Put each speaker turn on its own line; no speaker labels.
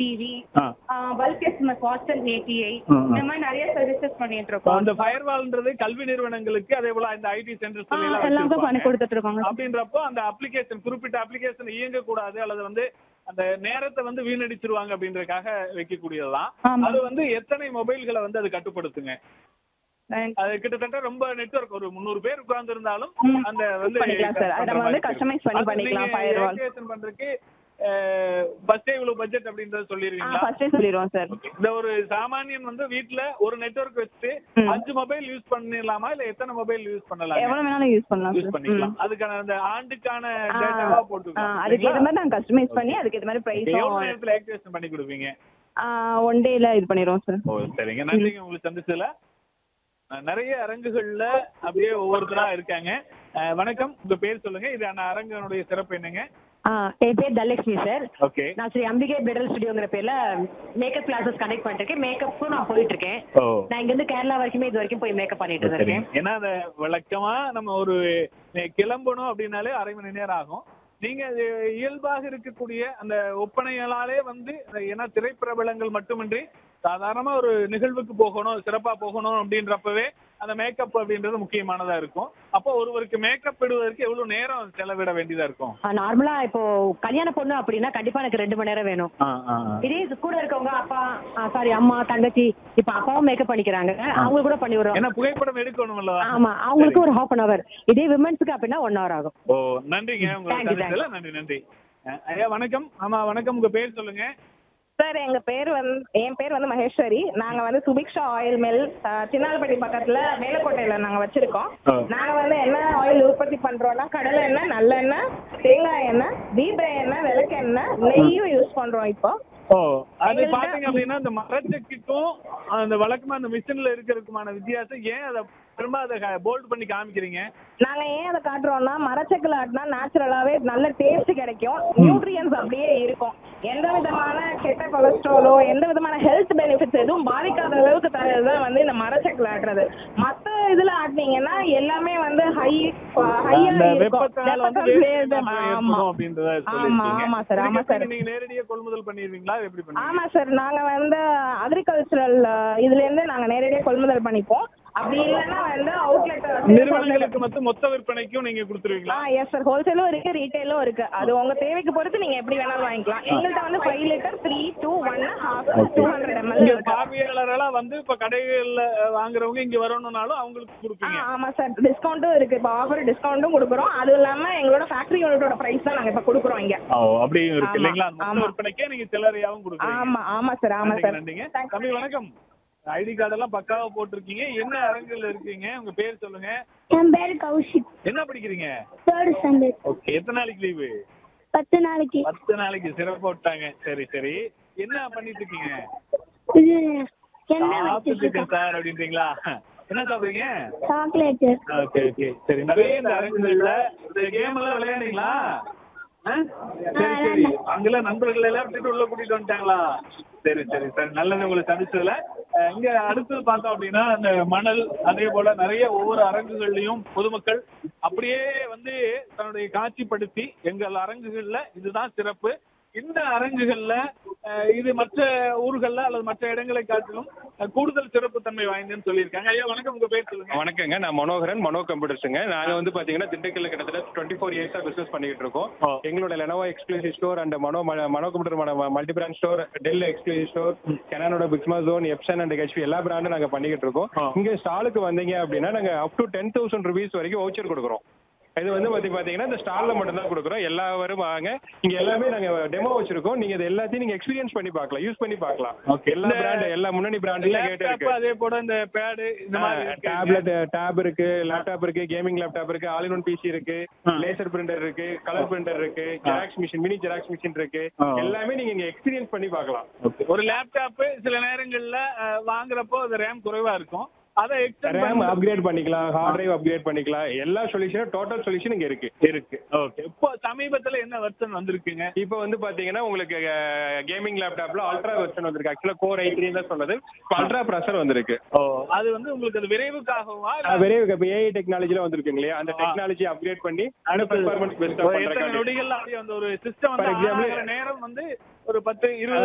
TV, bulk SMS, WhatsApp API, இந்த மாதிரி நிறைய சர்வீசஸ் பண்ணிட்டு இருக்கோம்.
அந்த ஃபயர்வால்ன்றது கல்வி நிறுவனங்களுக்கு அதே போல இந்த ஐடி சென்டர்ஸ்
எல்லாருக்கும் பண்ணி கொடுத்துட்டு இருக்கோங்க.
அப்படின்றப்போ அந்த அப்ளிகேஷன் குறிப்பிட்ட அப்ளிகேஷன் இயங்க கூடாது அல்லது வந்து அந்த நேரத்தை வந்து வீணடிச்சிருவாங்க அப்படின்றதுக்காக வைக்கக்கூடியதுதான். அது வந்து எத்தனை மொபைல்களை வந்து அது கட்டுப்படுத்துங்க? அது கிட்டத்தட்ட ரொம்ப நெட்வொர்க் ஒரு 300 பேர் உட்கார்ந்து இருந்தாலும் அந்த வந்து
கஸ்டமைஸ் பண்ணிக்கலாம். ஃபயர்வால்
பண்றதுக்கு ஃபர்ஸ்டே இவ்வளவு பட்ஜெட் அப்படின்றத சொல்லிருவீங்களா?
ஃபர்ஸ்டே சொல்லிடுவோம் சார்.
இந்த ஒரு சாமானியன் வந்து வீட்ல ஒரு நெட்வொர்க் வச்சுட்டு 5 மொபைல் யூஸ் பண்ணிடலாமா இல்ல எத்தனை மொபைல் யூஸ் பண்ணலாம்?
எவ்வளவு வேணாலும் யூஸ் பண்ணிக்கலாம்.
அதுக்கான அந்த ஆண்டுக்கான டேட்டாவா போட்டுக்கலாம்.
அதுக்கு ஏத்த மாதிரி நாங்க கஸ்டமைஸ் பண்ணி அதுக்கு ஏத்த மாதிரி பிரைஸ்
எவ்வளவு நேரத்துல ஆக்டிவேஷன் பண்ணி கொடுப்பீங்க?
1 டேல இது பண்ணிடுவோம் சார்.
ஓ சரிங்க, நன்றிங்க. உங்களுக்கு சந்திச்சதுல நிறைய அரங்குகள்ல அப்படியே ஒவ்வொருத்தரா இருக்காங்க. வணக்கம், உங்க பேர் சொல்லுங்க. இது அந்த அரங்கனுடைய சிறப்பு என்னங்க?
என் பேர் தனலட்சுமி சார்.
ஓகே.
நான் ஸ்ரீ அம்பிகை பிரைடல் ஸ்டுடியோங்கிற பேர்ல மேக்கப் கிளாஸஸ் கனெக்ட் பண்ணிருக்கேன். மேக்கப்பும் நான் போயிட்டு இருக்கேன். நான் இங்க இருந்து கேரளா வரைக்குமே இது வரைக்கும் போய் மேக்கப் பண்ணிட்டு இருக்கேன்.
ஏன்னா அதை வழக்கமா நம்ம ஒரு கிளம்பணும் அப்படின்னாலே 1/2 மணி நேரம் ஆகும். நீங்க இயல்பாக இருக்கக்கூடிய அந்த ஒப்பனைகளாலே வந்து, ஏன்னா திரைப்பிரபலங்கள் மட்டுமின்றி சாதாரணமா ஒரு நிகழ்வுக்கு போகணும், சிறப்பா போகணும் அப்படின்றப்பவே அந்த மேக்கப் அப்படின்றது முக்கியமானதா இருக்கும். அப்போ ஒருவருக்கு மேக்கப் இடுவதற்கு எவ்வளவு நேரம் செலவிட வேண்டியதா இருக்கும்?
நார்மலா இப்போ கல்யாண பொண்ணு அப்படின்னா கண்டிப்பா எனக்கு 2 மணி நேரம் வேணும். இதே கூட இருக்கவங்க அப்பா அம்மா தங்கச்சி, இப்ப அப்பாவும் மேக்கப் பண்ணிக்கிறாங்க, அவங்க கூட பண்ணி விடுறோம்.
ஏன்னா புகைப்படம் எடுக்கணும்ல.
ஆமா, அவங்களுக்கு ஒரு 1/2 hour. இதே விமன்ஸ்க்கு அப்படின்னா 1 hour ஆகும்.
ஓ நன்றிங்க, உங்களுக்கு நன்றி. ஐயா வணக்கம். ஆமா வணக்கம், உங்க பேர் சொல்லுங்க.
சார் என் பேர் வந்து மகேஸ்வரி. நாங்க வந்து சுபிக்ஷா ஆயில் மில் சின்னாலப்பட்டி பக்கத்துல மேலக்கோட்டையில நாங்க வச்சிருக்கோம். நாங்க வந்து என்ன ஆயில் உற்பத்தி பண்றோம்னா கடலை எண்ணெய், நல்லெண்ணெய், தேங்காய் எண்ணெய், தீப எண்ணெய், விளக்கெண்ணெய், நெய்யும் யூஸ் பண்றோம். இப்போ
அது பாத்தீங்க அப்படின்னா அந்த மரச்செக்குக்கும் அந்த வழக்கமா அந்த மிஷின்ல இருக்கிறதுக்குமான வித்தியாசம் ஏன் அதை திரும்ப அதை போல்ட் பண்ணி காமிக்கிறீங்க?
நாங்க ஏன் அதை காட்டுறோம்னா மரச்செக்குல ஆட்டினா நேச்சுரலாவே நல்ல டேஸ்ட் கிடைக்கும், நியூட்ரியன்ஸ் அப்படியே இருக்கும். எந்த விதமான கெட்ட கொலஸ்ட்ராலோ எந்த விதமான ஹெல்த் பெனிஃபிட்ஸ் எதுவும் பாதிக்காத அளவுக்கு தரதுதான் வந்து இந்த மரச்செக்குல ஆட்டுறது. மத்த இதுல ஆட்டினீங்கன்னா எல்லாமே வந்து
நேரடியா கொள்முதல் பண்ணிடுவீங்களா?
ஆமா சார், நாங்க வந்து அக்ரிகல்ச்சரல் இதுல இருந்து நாங்க நேரடியா கொள்முதல் பண்ணிப்போம். அப்படி இல்லைன்னா வந்து அவுட்லெட்
நிறுவனங்களுக்கு மட்டும் மொத்த விற்பனைக்கும் நீங்க கொடுத்துருவீங்களா?
எஸ் சார், ஹோல்சேலும் இருக்கு, ரீட்டைலும் இருக்கு. அது உங்க தேவைக்கு பொறுத்து நீங்க எப்படி வேணாலும் வாங்கிக்கலாம். எங்கள்கிட்ட வந்து 5 லிட்டர் 3, 2, 1, 1/2, 200 ml.
பார்வையாளர்களா வந்து இப்ப கடைகள்ல வாங்குறவங்க இங்க வரணும்னாலும் அவங்களுக்கு கொடுப்பீங்க?
ஆமா சார், டிஸ்கவுண்ட்டும் இருக்கு. இப்ப ஆஃபர் டிஸ்கவுண்ட்டும் கொடுக்குறோம். அது இல்லாம எங்களோட ஃபேக்டரி யூனிட்டோட பிரைஸ் தான் நாங்க இப்ப கொடுக்குறோம் இங்க.
அப்படியும் இருக்கு இல்லைங்களா? மொத்த விற்பனைக்கே நீங்க சில்லறையாவும் கொடுக்குறீங்க.
ஆமா சார். ஆமா சார்.
நன்றிங்க. தம்பி வணக்கம். ஐடி கார்டு எல்லாம் பக்காவா போட்டிருக்கீங்க. என்ன அரங்குல இருக்கீங்க? உங்க பேர் சொல்லுங்க.
என் பேரு கௌஷிக்.
என்ன படிக்கிறீங்க?
3rd standard.
ஓகே. எத்தனை நாளைக்கு லீவு?
10 நாளைக்கு.
10 நாளைக்கு சிறப்பா விட்டாங்க. சரி. என்ன பண்ணிட்டு இருக்கீங்க?
இது என்ன
சார் அப்படின்றீங்களா? என்ன சாப்பிடுறீங்க?
சாக்லேட்.
ஓகே. சரி, நிறைய இந்த அரங்குகள்ல இந்த கேம் எல்லாம் விளையாடுறீங்களா? சரி. அங்கெல்லாம் நண்பர்கள் எல்லாம் விட்டுட்டு உள்ள கூட்டிட்டு வந்துட்டாங்களா? சரி. நல்லது, உங்களுக்கு சந்திச்சதுல. இங்க அடுத்தது பார்த்தோம் அப்படின்னா அந்த மணல், அதே போல நிறைய ஒவ்வொரு அரங்குகள்லயும் பொதுமக்கள் அப்படியே வந்து தன்னுடைய காட்சிப்படுத்தி எங்கள் அரங்குகள்ல இதுதான் சிறப்பு, இந்த அரங்குகள்ல இது மற்ற ஊர்கள்ல அல்லது மற்ற இடங்களை காட்டிலும் கூடுதல் சிறப்பு தன்மை வாய்ந்ததுன்னு சொல்லியிருக்காங்க. ஐயா வணக்கம், உங்க பேர் சொல்லுங்க.
வணக்கங்க, நான் மனோகரன், மனோ கம்ப்யூட்டர்ஸுங்க. நாங்க வந்து பாத்தீங்கன்னா திண்டுக்கல்ல கிட்டத்தட்ட 24 இயர்ஸா பிசினஸ் பண்ணிட்டு இருக்கோம். எங்களோட Lenovo exclusive store and Mano computer multi brand store, del exclusive store, கெனானோட Pixma zone, Epson and HP எல்லா பிராண்டும் நாங்க பண்ணிக்கிட்டு இருக்கோம். இங்க ஸ்டாலுக்கு வந்தீங்க அப்படின்னா நாங்க அப் டு 10,000 rupees வரைக்கும் வவுச்சர் கொடுக்குறோம். இது வந்து பாத்தீங்கன்னா இந்த ஸ்டால்ல மட்டும் தான் கொடுக்குறோம். எல்லாரும் வாங்க, இங்க எல்லாமே நாங்க டெமோ வச்சிருக்கோம். நீங்க இது எல்லாத்தையும் நீங்க எக்ஸ்பீரியன்ஸ் பண்ணி பார்க்கலாம், யூஸ் பண்ணி பார்க்கலாம். எல்லா பிராண்ட், எல்லா முன்னணி பிராண்ட்ல கேட் இருக்கு.
அதே போல இந்த பேட், இந்த மாதிரி
டேப்லெட், டேப் இருக்கு, லேப்டாப் இருக்கு, கேமிங் லேப்டாப் இருக்கு, ஆல் இன் ஒன் பிசி இருக்கு, லேசர் பிரிண்டர் இருக்கு, கலர் பிரிண்டர் இருக்கு, xerox machine, mini xerox machine இருக்கு. எல்லாமே நீங்க இங்க எக்ஸ்பீரியன்ஸ் பண்ணி பார்க்கலாம்.
ஒரு லேப்டாப் சில நேரங்கள்ல வாங்குறப்போ அது ரேம் குறைவா இருக்கும், அதை
ரேம் அப்கிரேட் பண்ணிக்கலாம், ஹார்ட் டிரைவ் அப்கிரேட் பண்ணிக்கலாம். எல்லா சொல்யூஷனும், டோட்டல் சொல்யூஷன் இங்க இருக்கு.
ஓகே. இப்போ சமீபத்துல என்ன வெர்ஷன் வந்திருக்குங்க?
இப்போ வந்து பாத்தீங்கன்னா உங்களுக்கு கேமிங் லேப்டாப்ல அல்ட்ரா வெர்ஷன் வந்திருக்கு. ஆக்சுவலா கோர் i3 தான் சொன்னது, அல்ட்ரா ப்ராசஸர் வந்திருக்கு.
அது வந்து உங்களுக்கு அது விரைவுக்காகவா?
விரைவு, இப்போ ஏஐ டெக்னாலஜில வந்திருக்குங்க இல்லையா, அந்த டெக்னாலஜி அப்கிரேட் பண்ணி பெர்ஃபார்மன்ஸ் பெஸ்டா பண்றாங்க.
நொடிகள் அப்படியே வந்து ஒரு சிஸ்டம் வந்து நேரம் வந்து ஒரு 10-20